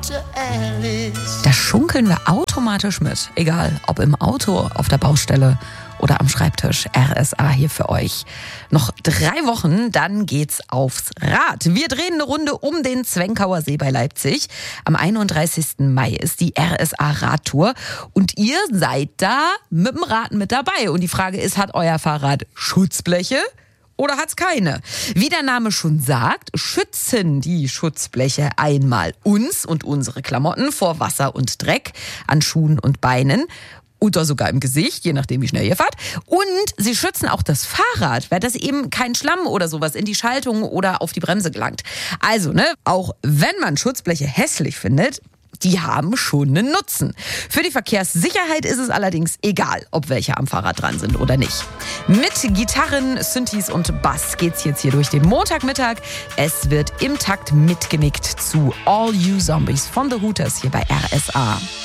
Da schunkeln wir automatisch mit. Egal, ob im Auto, auf der Baustelle oder am Schreibtisch. RSA hier für euch. Noch 3 Wochen, dann geht's aufs Rad. Wir drehen eine Runde um den Zwenkauer See bei Leipzig. Am 31. Mai ist die RSA-Radtour. Und ihr seid da mit dem Rad mit dabei. Und die Frage ist, hat euer Fahrrad Schutzbleche? Oder hat's keine? Wie der Name schon sagt, schützen die Schutzbleche einmal uns und unsere Klamotten vor Wasser und Dreck an Schuhen und Beinen. Oder sogar im Gesicht, je nachdem wie schnell ihr fahrt. Und sie schützen auch das Fahrrad, weil das eben kein Schlamm oder sowas in die Schaltung oder auf die Bremse gelangt. Also, auch wenn man Schutzbleche hässlich findet, die haben schon einen Nutzen. Für die Verkehrssicherheit ist es allerdings egal, ob welche am Fahrrad dran sind oder nicht. Mit Gitarren, Synthes und Bass geht's jetzt hier durch den Montagmittag. Es wird im Takt mitgenickt zu All You Zombies von The Hooters hier bei RSA.